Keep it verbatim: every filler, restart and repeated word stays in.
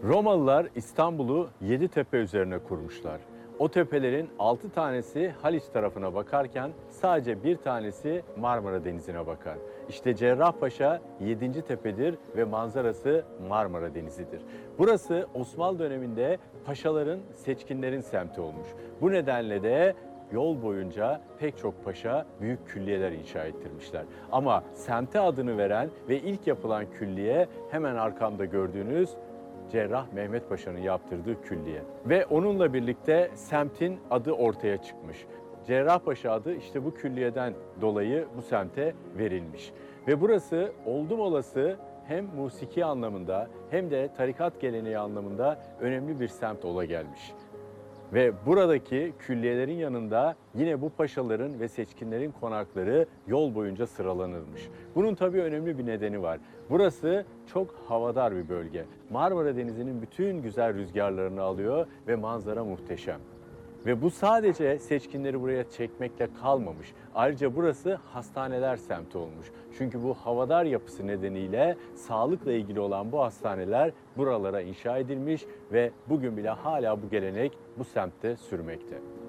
Romalılar İstanbul'u yedi tepe üzerine kurmuşlar. O tepelerin altı tanesi Haliç tarafına bakarken sadece bir tanesi Marmara Denizi'ne bakar. İşte Cerrahpaşa yedinci tepedir ve manzarası Marmara Denizi'dir. Burası Osmanlı döneminde paşaların, seçkinlerin semti olmuş. Bu nedenle de yol boyunca pek çok paşa büyük külliyeler inşa ettirmişler. Ama semte adını veren ve ilk yapılan külliye hemen arkamda gördüğünüz Cerrah Mehmet Paşa'nın yaptırdığı külliye. Ve onunla birlikte semtin adı ortaya çıkmış. Cerrahpaşa adı işte bu külliyeden dolayı bu semte verilmiş. Ve burası oldum olası hem musiki anlamında hem de tarikat geleneği anlamında önemli bir semt ola gelmiş. Ve buradaki külliyelerin yanında yine bu paşaların ve seçkinlerin konakları yol boyunca sıralanırmış. Bunun tabii önemli bir nedeni var. Burası çok havadar bir bölge. Marmara Denizi'nin bütün güzel rüzgarlarını alıyor ve manzara muhteşem. Ve bu sadece seçkinleri buraya çekmekle kalmamış. Ayrıca burası hastaneler semti olmuş. Çünkü bu havadar yapısı nedeniyle sağlıkla ilgili olan bu hastaneler buralara inşa edilmiş ve bugün bile hala bu gelenek bu semtte sürmekte.